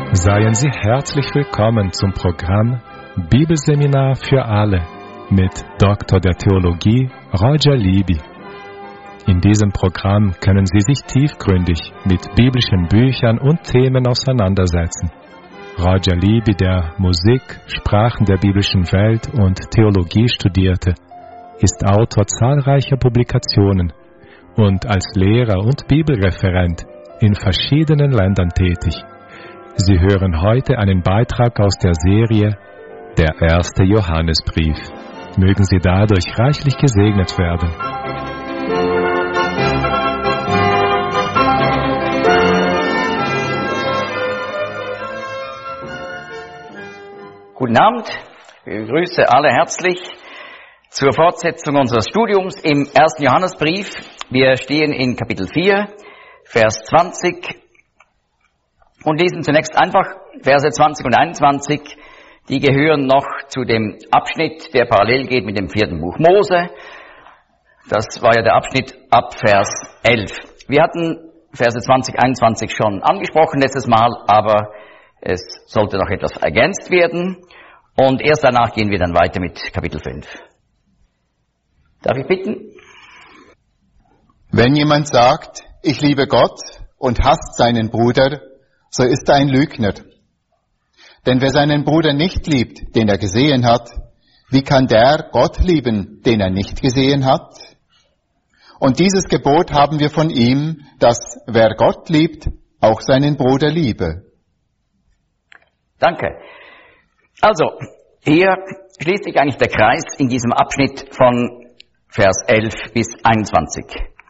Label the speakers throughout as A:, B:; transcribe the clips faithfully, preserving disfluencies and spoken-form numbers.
A: Seien Sie herzlich willkommen zum Programm Bibelseminar für alle mit Doktor der Theologie Roger Libby. In diesem Programm können Sie sich tiefgründig mit biblischen Büchern und Themen auseinandersetzen. Roger Libby, der Musik, Sprachen der biblischen Welt und Theologie studierte, ist Autor zahlreicher Publikationen und als Lehrer und Bibelreferent in verschiedenen Ländern tätig. Sie hören heute einen Beitrag aus der Serie Der erste Johannesbrief. Mögen Sie dadurch reichlich gesegnet werden.
B: Guten Abend, ich begrüße alle herzlich zur Fortsetzung unseres Studiums im ersten Johannesbrief. Wir stehen in Kapitel vier, Vers zwanzig und lesen zunächst einfach Verse zwanzig und einundzwanzig. Die gehören noch zu dem Abschnitt, der parallel geht mit dem vierten Buch Mose. Das war ja der Abschnitt ab Vers elf. Wir hatten Verse zwanzig, einundzwanzig schon angesprochen letztes Mal, aber es sollte noch etwas ergänzt werden. Und erst danach gehen wir dann weiter mit Kapitel fünf. Darf ich bitten?
C: Wenn jemand sagt, ich liebe Gott und hasst seinen Bruder, so ist er ein Lügner. Denn wer seinen Bruder nicht liebt, den er gesehen hat, wie kann der Gott lieben, den er nicht gesehen hat? Und dieses Gebot haben wir von ihm, dass wer Gott liebt, auch seinen Bruder liebe.
B: Danke. Also, hier schließt sich eigentlich der Kreis in diesem Abschnitt von Vers elf bis einundzwanzig.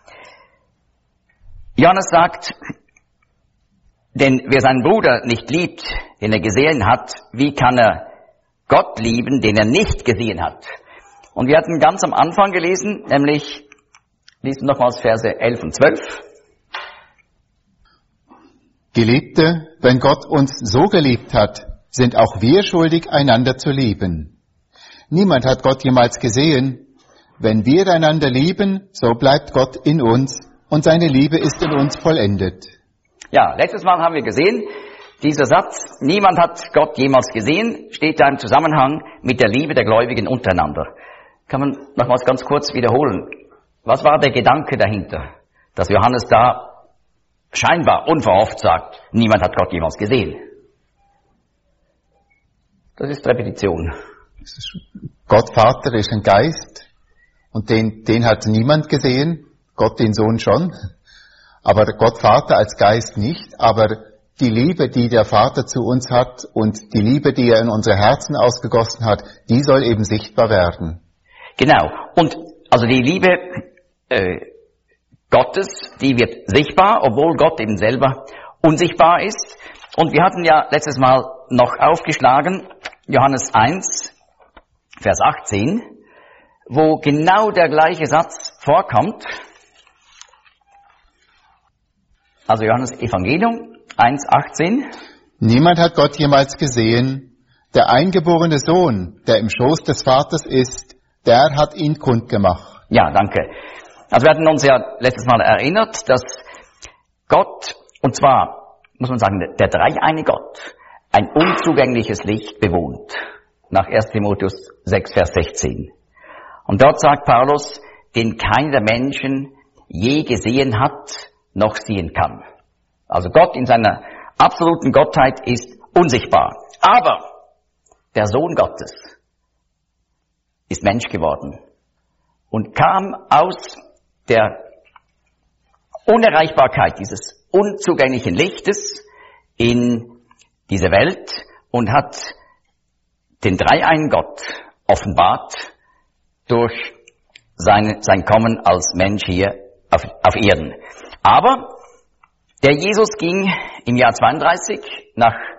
B: Johannes sagt, denn wer seinen Bruder nicht liebt, den er gesehen hat, wie kann er Gott lieben, den er nicht gesehen hat? Und wir hatten ganz am Anfang gelesen, nämlich, lesen nochmals Verse elf und zwölf.
C: Geliebte, wenn Gott uns so geliebt hat, sind auch wir schuldig, einander zu lieben. Niemand hat Gott jemals gesehen. Wenn wir einander lieben, so bleibt Gott in uns und seine Liebe ist in uns vollendet.
B: Ja, letztes Mal haben wir gesehen, dieser Satz, niemand hat Gott jemals gesehen, steht da im Zusammenhang mit der Liebe der Gläubigen untereinander. Kann man nochmals ganz kurz wiederholen. Was war der Gedanke dahinter, dass Johannes da scheinbar unverhofft sagt, niemand hat Gott jemals gesehen? Das ist Repetition.
C: Gott Vater ist ein Geist und den, den hat niemand gesehen, Gott den Sohn schon. Aber Gott Vater als Geist nicht, aber die Liebe, die der Vater zu uns hat und die Liebe, die er in unsere Herzen ausgegossen hat, die soll eben sichtbar werden.
B: Genau. Und also die Liebe äh, Gottes, die wird sichtbar, obwohl Gott eben selber unsichtbar ist. Und wir hatten ja letztes Mal noch aufgeschlagen, Johannes eins, Vers achtzehn, wo genau der gleiche Satz vorkommt. Also Johannes Evangelium eins, achtzehn.
C: Niemand hat Gott jemals gesehen. Der eingeborene Sohn, der im Schoß des Vaters ist, der hat ihn kundgemacht.
B: Ja, danke. Also wir hatten uns ja letztes Mal erinnert, dass Gott, und zwar, muss man sagen, der dreieine Gott, ein unzugängliches Licht bewohnt. Nach erster Timotheus sechs, Vers sechzehn. Und dort sagt Paulus, den keiner der Menschen je gesehen hat, noch sehen kann. Also Gott in seiner absoluten Gottheit ist unsichtbar. Aber der Sohn Gottes ist Mensch geworden und kam aus der Unerreichbarkeit dieses unzugänglichen Lichtes in diese Welt und hat den dreieinen Gott offenbart durch sein, sein Kommen als Mensch hier auf, auf Erden. Aber der Jesus ging im Jahr zweiunddreißig nach